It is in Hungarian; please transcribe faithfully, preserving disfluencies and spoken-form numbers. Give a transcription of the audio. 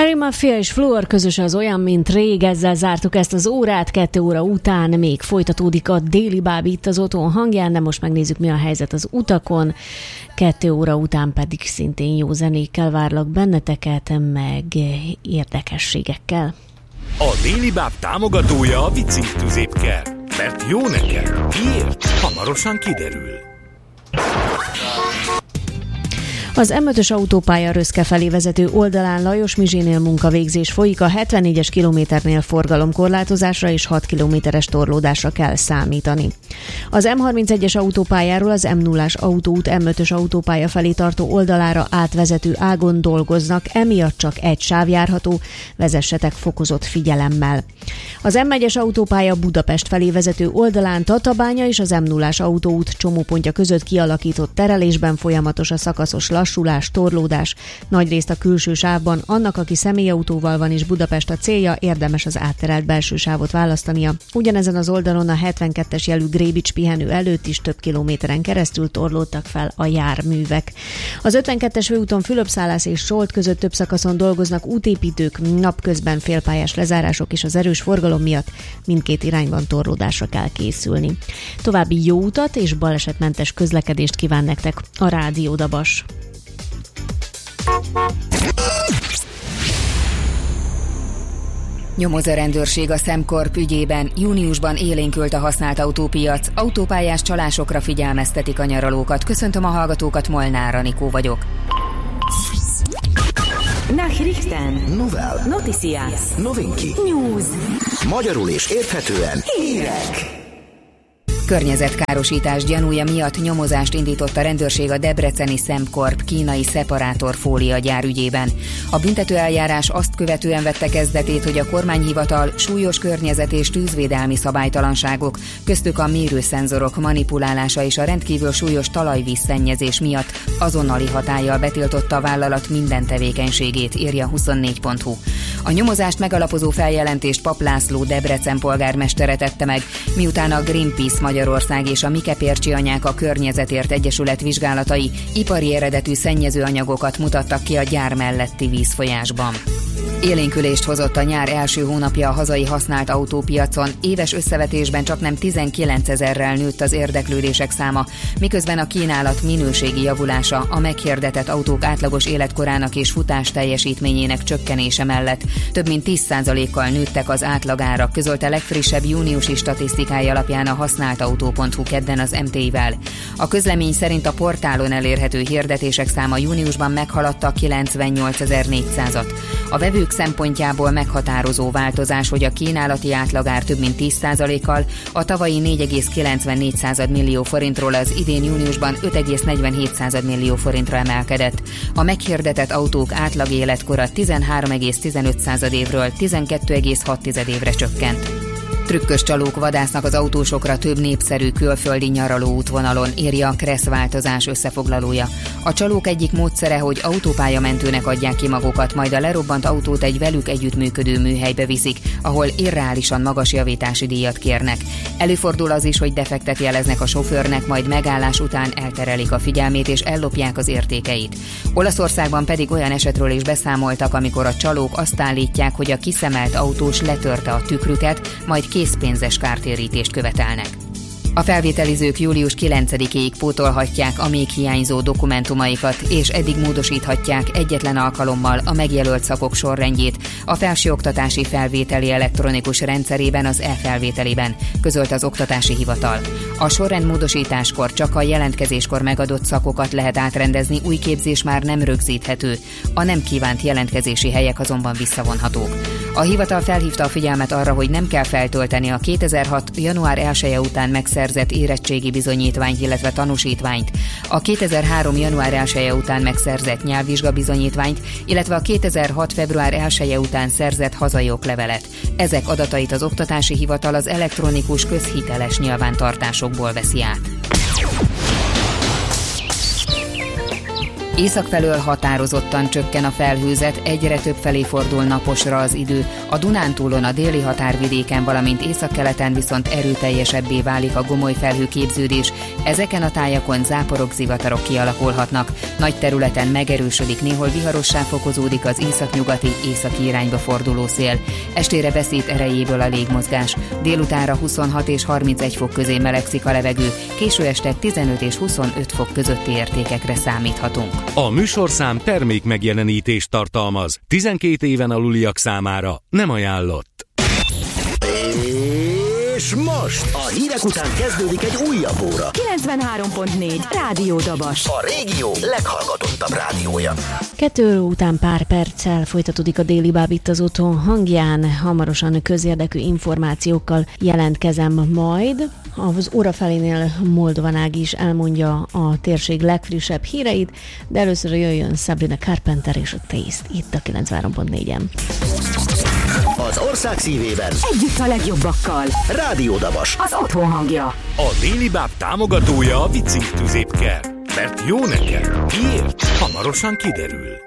Harry Mafia és Fluor közös az olyan, mint rég, ezzel zártuk ezt az órát, kettő óra után még folytatódik a Déli Báb itt az Otthon hangján, de most megnézzük, mi a helyzet az utakon, kettő óra után pedig szintén jó zenékkel várlak benneteket, meg érdekességekkel. A Déli Báb támogatója a Vicink Tüzépker, mert jó nekem, miért? Hamarosan kiderül. Az em ötös autópálya Röszke felé vezető oldalán Lajos Mizsénél munkavégzés folyik, a hetvennégyes kilométernél forgalomkorlátozásra és hat kilométeres torlódásra kell számítani. Az em harmincegyes autópályáról az em nullás autóút em ötös autópálya felé tartó oldalára átvezető ágon dolgoznak, emiatt csak egy sáv járható, vezessetek fokozott figyelemmel. Az em egyes autópálya Budapest felé vezető oldalán Tatabánya és az em nullás autóút csomópontja között kialakított terelésben folyamatos a szakaszos lassulás, torlódás, nagyrészt a külső sávban. Annak, aki személyautóval van és Budapest a célja, érdemes az átterelt belső sávot választania. Ugyanezen az oldalon a hetvenkettes jelű Grébics pihenő előtt is több kilométeren keresztül torlódtak fel a járművek. Az ötvenkettes főúton Fülöp-Szálász és Solt között több szakaszon dolgoznak útépítők, napközben félpályás lezárások és az erős forgalom miatt mindkét irányban torlódásra kell készülni. További jó utat és balesetmentes közlekedést kíván nektek a Rádió Dabas. Nyomoz a rendőrség a SemCorp ügyében, júniusban élénkült a használt autópiac, autópályás csalásokra figyelmeztetik a nyaralókat. Köszöntöm a hallgatókat, Molnár Anikó vagyok. Nachrichten. Novel. Noticias. Novinki. News. Magyarul és érthetően Hírek. Környezetkárosítás gyanúja miatt nyomozást indított a rendőrség a debreceni SemCorp kínai szeparátorfólia gyár ügyében. A büntetőeljárás azt követően vette kezdetét, hogy a kormányhivatal súlyos környezet- és tűzvédelmi szabálytalanságok, köztük a mérőszenzorok manipulálása és a rendkívül súlyos talajvízszennyezés miatt azonnali hatállyal betiltotta a vállalat minden tevékenységét, írja a huszonnégy pont hu. A nyomozást megalapozó feljelentést Pap László Debrecen polgármestere tette meg, miután a Greenpeace Magyarország és a Mikepércsi Anyák a Környezetért Egyesület vizsgálatai ipari eredetű szennyezőanyagokat mutattak ki a gyár melletti vízfolyásban. Élénkülést hozott a nyár első hónapja a hazai használt autópiacon, éves összevetésben csaknem tizenkilencezerrel nőtt az érdeklődések száma, miközben a kínálat minőségi javulása a meghirdetett autók átlagos életkorának és futás teljesítményének csökkenése mellett több mint tíz százalékkal nőttek az átlagárak, közölte legfrissebb júniusi statisztikája alapján a használtautó pont hu kedden az em té i-vel. A közlemény szerint a portálon elérhető hirdetések száma júniusban meghaladta kilencvennyolcezer-négyszázat. A vevők szempontjából meghatározó változás, hogy a kínálati átlagár több mint tíz százalékkal a tavalyi négy egész kilencvennégy millió forintról az idén júniusban öt egész negyvenhét millió forintra emelkedett. A meghirdetett autók átlag életkora tizenhárom egész tizenöt évről tizenkettő egész hat évre csökkent. Trükkös csalók vadásznak az autósokra több népszerű külföldi nyaraló útvonalon, írja a Kressz Változás összefoglalója. A csalók egyik módszere, hogy autópályamentőnek adják ki magukat, majd a lerobbant autót egy velük együttműködő műhelybe viszik, ahol irreálisan magas javítási díjat kérnek. Előfordul az is, hogy defektet jeleznek a sofőrnek, majd megállás után elterelik a figyelmét és ellopják az értékeit. Olaszországban pedig olyan esetről is beszámoltak, amikor a csalók azt állítják, hogy a kiszemelt autós letörte a tükrüket, majd készpénzes kártérítést követelnek. A felvételizők július kilencedikéig pótolhatják a még hiányzó dokumentumaikat, és eddig módosíthatják egyetlen alkalommal a megjelölt szakok sorrendjét a felsőoktatási felvételi elektronikus rendszerében, az e-felvételiben, közölt az Oktatási Hivatal. A sorrend módosításkor csak a jelentkezéskor megadott szakokat lehet átrendezni, új képzés már nem rögzíthető, a nem kívánt jelentkezési helyek azonban visszavonhatók. A hivatal felhívta a figyelmet arra, hogy nem kell feltölteni a kétezer-hat. január elseje után megszerzett érettségi bizonyítványt, illetve tanúsítványt, a kétezer-három. január elseje után megszerzett nyelvvizsgabizonyítványt, illetve a kétezer-hat. február elseje után szerzett hazai oklevelet. Ezek adatait az Oktatási Hivatal az elektronikus közhiteles nyilvántartásokból veszi át. Észak felől határozottan csökken a felhőzet, egyre több felé fordul naposra az idő. A Dunántúlon, a déli határvidéken, valamint északkeleten viszont erőteljesebbé válik a gomoly felhőképződés. Ezeken a tájakon záporok, zivatarok kialakulhatnak. Nagy területen megerősödik, néhol viharossá fokozódik az északnyugati, északi irányba forduló szél. Estére veszít erejéből a légmozgás. Délutánra huszonhat és harmincegy fok közé melegszik a levegő, késő este tizenöt és huszonöt fok közötti értékekre számíthatunk. A műsorszám termék megjelenítést tartalmaz. tizenkét éven aluliak számára nem ajánlott. És most a hírek után kezdődik egy újabb óra. kilencvenhárom pont négy Rádió Dabas. A régió leghallgatottabb rádiója. Kettő óra után pár perccel folytatódik a Déli Báb itt az otthon hangján. Hamarosan közérdekű információkkal jelentkezem majd. Az óra felénél Moldovan Ági is elmondja a térség legfrissebb híreit, de először jöjjön Sabrina Carpenter és a Taste itt a kilencvenhárom pont négyen. Az ország szívében Együtt a legjobbakkal. Rádió Dabas. Az otthon hangja. A Déli Báb támogatója a Vicink tüzépker. Mert jó neked. Miért? Hamarosan kiderül.